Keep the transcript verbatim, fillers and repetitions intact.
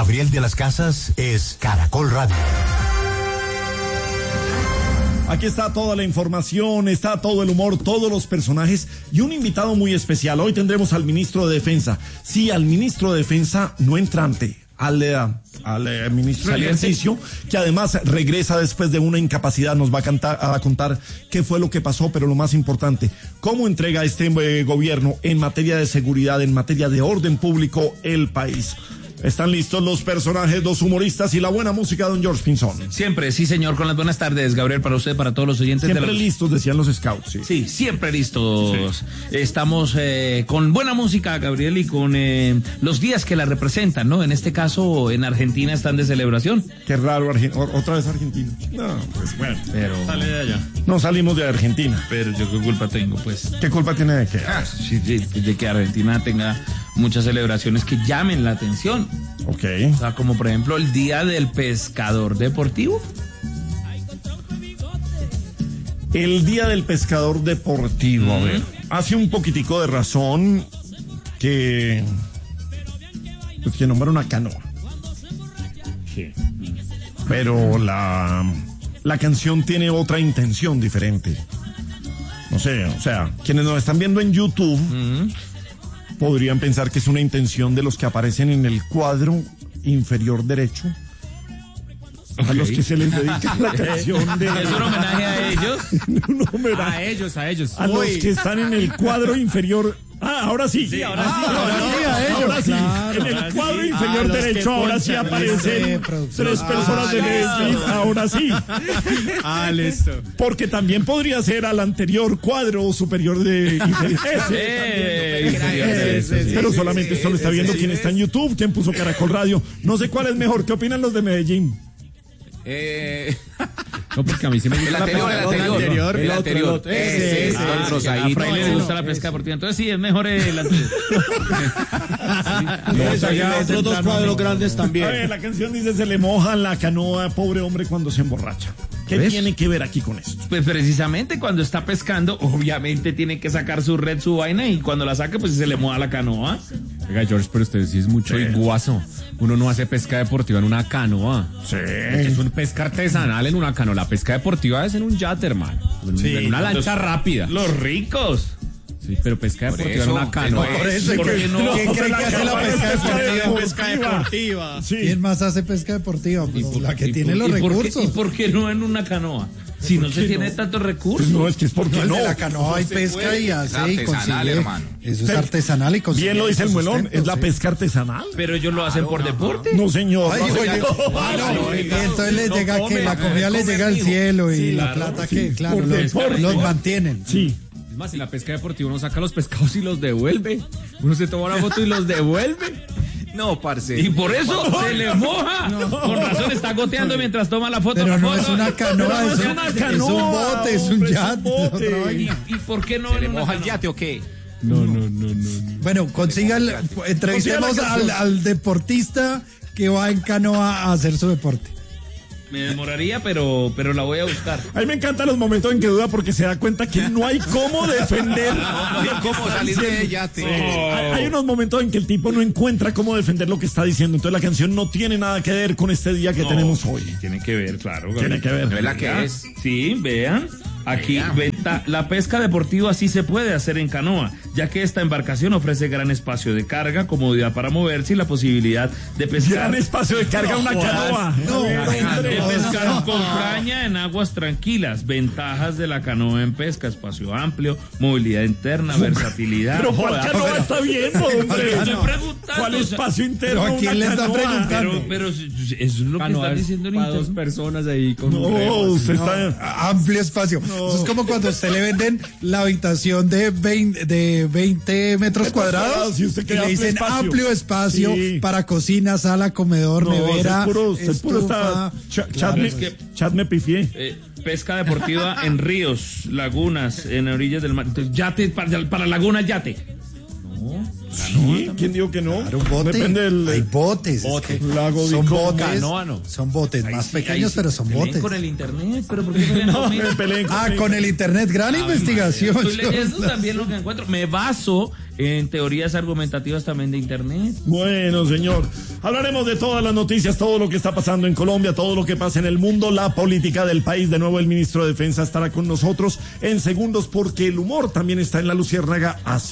Gabriel de las Casas es Caracol Radio. Aquí está toda la información, está todo el humor, todos los personajes y un invitado muy especial. Hoy tendremos al ministro de Defensa. Sí, al ministro de Defensa no entrante, al, al, al ministro de ejercicio, que además regresa después de una incapacidad. Nos va a, cantar, a contar qué fue lo que pasó, pero lo más importante, cómo entrega este eh, gobierno en materia de seguridad, en materia de orden público, el país. ¿Están listos los personajes, los humoristas y la buena música, don George Pinzón? Siempre, sí señor, con las buenas tardes, Gabriel, para usted, para todos los oyentes. Siempre de la... listos, decían los scouts. Sí, sí siempre listos. Sí. Estamos eh, con buena música, Gabriel, y con eh, los días que la representan, ¿no? En este caso, en Argentina están de celebración. Qué raro, Argen... otra vez Argentina. No, pues bueno. Pero... Sale de allá. No salimos de Argentina. Pero yo qué culpa tengo, pues. ¿Qué culpa tiene de qué? Ah, sí, sí, de que Argentina tenga muchas celebraciones que llamen la atención. Ok. O sea, como por ejemplo el Día del Pescador Deportivo. El Día del Pescador Deportivo, mm. a ver, hace un poquitico de razón que pues que nombra una canoa. Sí. Pero la la canción tiene otra intención diferente. No sé, o sea, quienes nos están viendo en YouTube mm. podrían pensar que es una intención de los que aparecen en el cuadro inferior derecho, okay, a los que se les dedica la canción de... ¿Es un homenaje a ellos? Un homenaje a ellos, a ellos. A Uy. los que están en el cuadro inferior... Ah, ahora sí. Sí, ahora ah, sí. Ahora, ahora, sí, sí, a ellos, ahora sí. Claro, en el ahora cuadro sí. inferior ah, derecho, ahora sí aparecen tres personas ah, de Medellín. Ahora sí. Ah, listo. Porque también podría ser al anterior cuadro superior de inferior. Ese. Ese. Ese. Ese. Pero solamente esto lo está viendo quien está en YouTube, quien puso Caracol Radio. No sé cuál es mejor. ¿Qué opinan los de Medellín? Eh... No, porque a mí sí me gusta el anterior, la el anterior, el anterior. Ese, ese. Ah, a Fray le gusta la pesca deportiva, entonces sí, es mejor el anterior. No, otros dos cuadros grandes también. A ver, la canción dice, se le moja la canoa, pobre hombre, cuando se emborracha. ¿Qué ¿Ves? tiene que ver aquí con esto? Pues precisamente cuando está pescando, obviamente tiene que sacar su red, su vaina, y cuando la saque, pues se le moja la canoa. Oiga, George, pero usted sí es mucho sí. el guaso. Uno no hace pesca deportiva en una canoa. Sí. Es una pesca artesanal en una canoa. La pesca deportiva es en un yate, hermano. En, sí, en una lancha los, rápida. Los ricos. Sí, pero pesca deportiva en una canoa. Por eso, ¿Por qué no? ¿Quién cree que hace la pesca deportiva? Pesca deportiva. Sí. ¿Quién más hace pesca deportiva? Pues por, la que tiene por, los y recursos. Por qué, ¿Y por qué no en una canoa? Si no se no? tiene tantos recursos. Pues no, es que es porque no. no. En la canoa hay pesca puede. y hace y consigue. Hermano. Eso es artesanal y consigue. Bien lo dice el muelón, es la pesca artesanal. Pero ellos lo hacen claro, por deporte. No, señor. Ay, no, oye, no, no, y entonces les llega no que la comida les llega al cielo y sí, la claro, plata sí, que, claro, los, los mantienen. Sí. Es más, en la pesca deportiva uno saca los pescados y los devuelve. Uno se toma una foto y los devuelve. No, parce. Y por eso no, se le moja. No. Con razón está goteando mientras toma la foto. Pero la no foto. es una canoa, es, es, una canoa, es un bote, es un hombre, yate. Es un bote. ¿Y, ¿Y por qué no se le moja el yate o qué? No, no, no, no. no. Bueno, consiga el, entrevistemos al, al deportista que va en canoa a hacer su deporte. Me demoraría, pero, pero la voy a buscar. A mí me encantan los momentos en que duda porque se da cuenta que no hay cómo defender. No, no hay cómo salir de ella. Sí. Hay, hay unos momentos en que el tipo no encuentra cómo defender lo que está diciendo. Entonces la canción no tiene nada que ver con este día que no, tenemos hoy. Tiene que ver, claro. Tiene que ver. ¿Verdad que es? Sí, vean. Aquí, venta, la pesca deportiva sí se puede hacer en canoa, ya que esta embarcación ofrece gran espacio de carga, comodidad para moverse y la posibilidad de pescar. Gran espacio de carga, no, una canoa. No, no, de pescar no, con caña en aguas tranquilas. Ventajas de la canoa en pesca: espacio amplio, movilidad interna, versatilidad. Pero ¿cuál Joder, canoa está viendo, hombre? Estoy preguntando. ¿Cuál espacio interno? ¿Pero a quién le está preguntando? Pero, pero eso es lo que están diciendo en internet. Dos personas ahí con no, un remo, usted no, está... amplio espacio. No. Eso es como cuando a usted le venden la habitación de veinte, de veinte metros cuadrados y, usted y le dicen espacio. amplio espacio sí. para cocina, sala, comedor, no, nevera, es puro, es puro está, ch chat, me, que, chat me pifié. Eh, pesca deportiva en ríos, lagunas, en orillas del mar. Entonces, yate, para, para lagunas, yate. No. Sí, ¿quién dijo que no? Claro, un bote. Depende del... Hay botes. Bote. Es Lago son botes. Canoa, no. Son botes más sí, pequeños, sí, pero son botes. con el internet, pero ¿por qué me no, me peleen Ah, con el internet, gran ah, investigación. Eso es también lo que encuentro. Me baso en teorías argumentativas también de internet. Bueno, señor. Hablaremos de todas las noticias, todo lo que está pasando en Colombia, todo lo que pasa en el mundo, la política del país. De nuevo el ministro de Defensa estará con nosotros en segundos porque el humor también está en La Luciérnaga. Así